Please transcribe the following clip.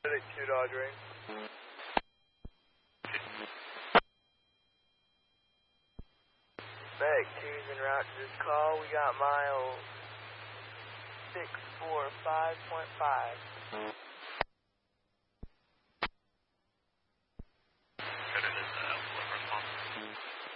2 Dodge Ring. Meg 2's en route to this call. We got mile 645.5.